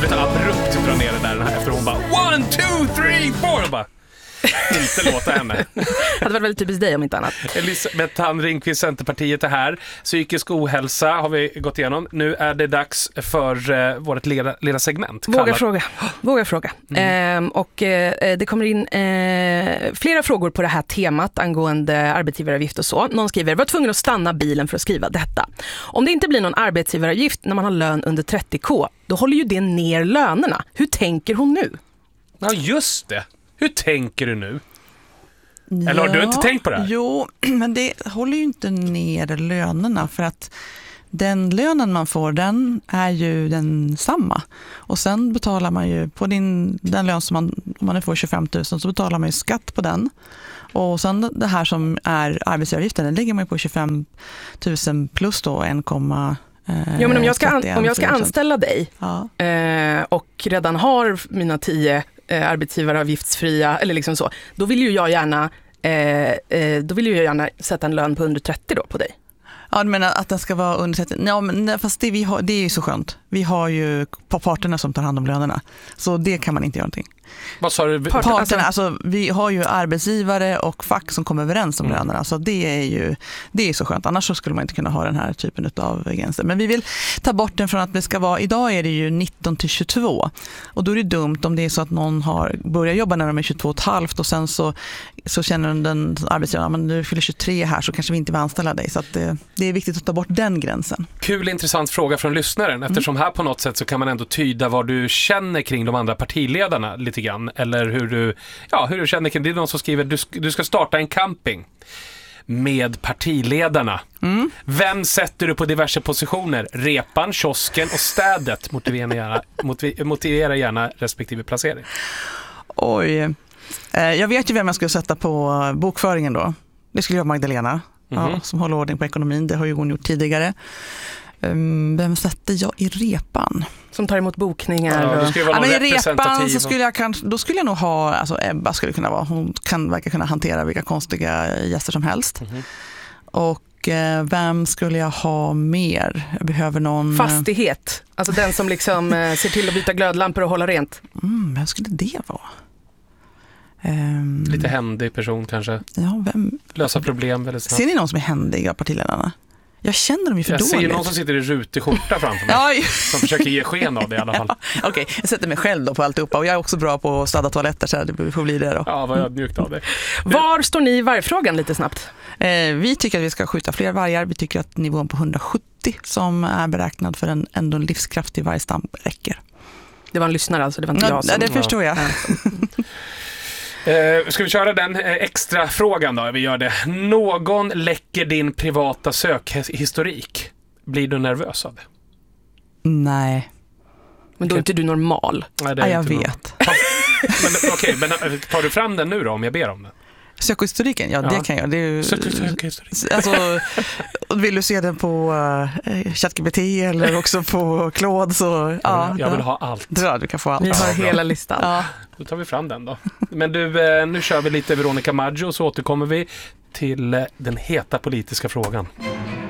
otroligt abrupt dra ner det där efter hon bara 1, 2, 3, 4 och bara inte låta henne. Det hade varit väldigt typiskt dig om inte annat. Elisabeth Thand Ringqvist, Centerpartiet är här. Psykisk ohälsa har vi gått igenom. Nu är det dags för vårt lilla segment. Våga fråga. Det kommer in flera frågor på det här temat angående arbetsgivaravgift och så. Någon skriver, var tvungen att stanna bilen för att skriva detta. Om det inte blir någon arbetsgivaravgift när man har lön under 30k, då håller ju det ner lönerna. Hur tänker hon nu? Ja, just det. Hur tänker du nu? Eller har du inte tänkt på det här? Jo, men det håller ju inte ner lönerna för att den lönen man får, den är ju den samma. Och sen betalar man ju på den lön som om man får 25 000 så betalar man ju skatt på den. Och sen det här som är arbetsgivaravgiften, den ligger man ju på 25 000 plus då 1, ja, men om jag ska anställa dig och redan har mina 10 arbetsgivaravgiftsfria eller liksom så, då vill ju jag gärna sätta en lön på under 30 då på dig. Ja, du menar att den ska vara under 30? Ja, men fast det är ju så skönt. Vi har ju parterna som tar hand om lönerna. Så det kan man inte göra någonting. Vad sa du? Parterna, alltså vi har ju arbetsgivare och fack som kommer överens om lönerna. Så det är så skönt. Annars så skulle man inte kunna ha den här typen av gränser. Men vi vill ta bort den från att det ska vara, idag är det ju 19 till 22. Och då är det dumt om det är så att någon har börjat jobba när de är 22,5 och sen så känner den arbetsgivaren, men du fyller 23 här så kanske vi inte vill anställa dig. Så att det är viktigt att ta bort den gränsen. Kul, intressant fråga från lyssnaren. Eftersom här på något sätt så kan man ändå tyda vad du känner kring de andra partiledarna lite grann. Eller hur du känner kring. Det är någon som skriver, du ska starta en camping med partiledarna. Vem sätter du på diverse positioner? Repan, kiosken och städet. Motivera gärna respektive placering. Oj. Jag vet ju vem jag skulle sätta på bokföringen då. Det skulle jag Magdalena. Som håller ordning på ekonomin. Det har ju hon gjort tidigare. Vem sätter jag i repan? Som tar emot bokningar. I repan så skulle jag nog ha, alltså Ebba skulle kunna vara, hon verkar kunna hantera vilka konstiga gäster som helst. Och vem skulle jag ha mer? Jag behöver någon... Fastighet. Alltså den som liksom ser till att byta glödlampor och hålla rent. Vem skulle det vara? Lite händig person kanske. Ja, lösa problem väldigt snabbt. Ser ni någon som är händig av partiledarna? Jag känner dem ju för dåligt. Jag ser någon som sitter i rutig skjorta framför mig. Som försöker ge sken av det i alla fall. Okej, jag sätter mig själv då på alltihopa. Och jag är också bra på att städa toaletter så det får bli det då. Ja, vad ödmjukt av dig. Var står ni i vargfrågan lite snabbt? Vi tycker att vi ska skjuta fler vargar. Vi tycker att nivån på 170 som är beräknad för en livskraftig vargstam räcker. Det var en lyssnare alltså, det var inte jag som... Det förstår jag. Ska vi köra den extra frågan då? Vi gör det. Någon läcker din privata sökhistorik. Blir du nervös av det? Nej. Men då är inte du normal. Nej, det är jag inte vet. Men tar du fram den nu då om jag ber om den? Sökhistoriken, ja det kan jag. Det är ju, alltså, vill du se den på ChatGPT eller också på Claude så... Jag vill ha allt. Ja, du kan få allt. Vi har hela listan. Ja. Då tar vi fram den då. Men du, nu kör vi lite Veronica Maggio så återkommer vi till den heta politiska frågan.